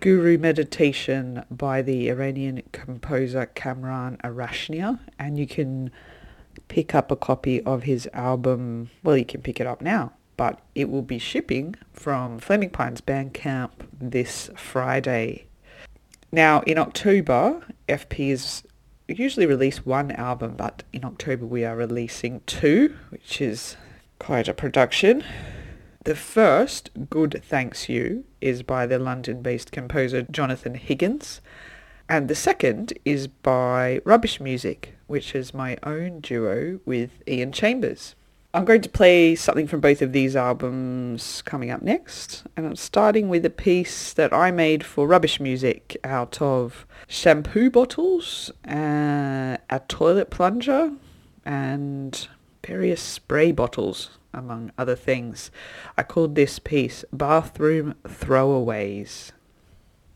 Guru Meditation by the Iranian composer Kamran Arashnia, and you can pick up a copy of his album. Well, you can pick it up now, but it will be shipping from Flaming Pines Bandcamp this Friday. Now, in October, FP's usually release one album, but in October we are releasing two, which is quite a production. The first, Good Thanks You, is by the London-based composer Jonathan Higgins, and the second is by Rubbish Music, which is my own duo with Ian Chambers. I'm going to play something from both of these albums coming up next, and I'm starting with a piece that I made for Rubbish Music out of shampoo bottles, a toilet plunger, and various spray bottles, among other things. I called this piece Bathroom Throwaways.